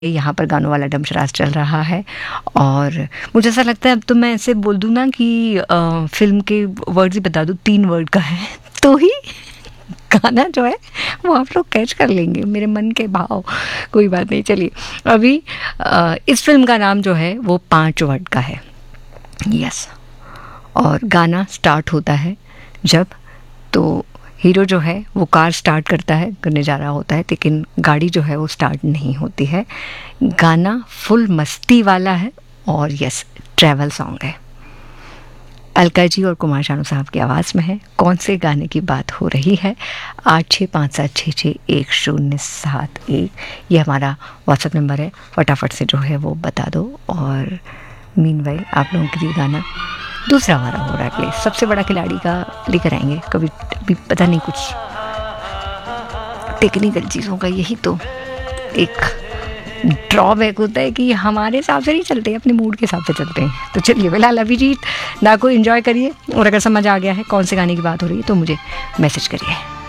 यहाँ पर गानों वाला डमशराज चल रहा है और मुझे ऐसा लगता है अब तो मैं ऐसे बोल दूँ ना कि फिल्म के वर्ड्स ही बता दूँ, 3 वर्ड का है तो ही गाना जो है वो आप लोग कैच कर लेंगे मेरे मन के भाव। कोई बात नहीं, चलिए अभी इस फिल्म का नाम जो है वो 5 वर्ड का है। यस, और गाना स्टार्ट होता है जब तो हीरो जो है वो कार स्टार्ट करने जा रहा होता है, लेकिन गाड़ी जो है वो स्टार्ट नहीं होती है। गाना फुल मस्ती वाला है और यस, ट्रैवल सॉन्ग है। अलका जी और कुमार शानू साहब की आवाज़ में है। कौन से गाने की बात हो रही है? 8657661071 ये हमारा व्हाट्सएप नंबर है। फटाफट से जो है वो बता दो। और मीनवाइल आप लोगों के लिए गाना दूसरा हमारा हो रहा है प्ले, सबसे बड़ा खिलाड़ी का लेकर आएंगे। कभी अभी पता नहीं, कुछ टेक्निकल चीज़ों का यही तो एक ड्रॉबैक होता है कि हमारे हिसाब से नहीं चलते, अपने मूड के हिसाब से चलते हैं। तो चलिए फिलहाल अभिजीत दा को एंजॉय करिए और अगर समझ आ गया है कौन से गाने की बात हो रही है तो मुझे मैसेज करिए।